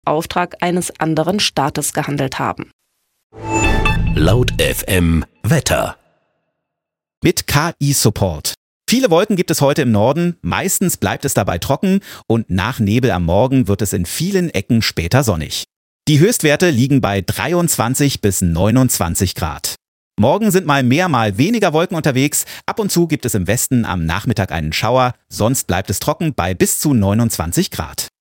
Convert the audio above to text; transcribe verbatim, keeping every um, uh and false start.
Auftrag eines anderen Staates gehandelt haben. Laut F M Wetter. Mit K I-Support. Viele Wolken gibt es heute im Norden, meistens bleibt es dabei trocken und nach Nebel am Morgen wird es in vielen Ecken später sonnig. Die Höchstwerte liegen bei dreiundzwanzig bis neunundzwanzig Grad. Morgen sind mal mehr, mal weniger Wolken unterwegs. Ab und zu gibt es im Westen am Nachmittag einen Schauer, sonst bleibt es trocken bei bis zu neunundzwanzig Grad.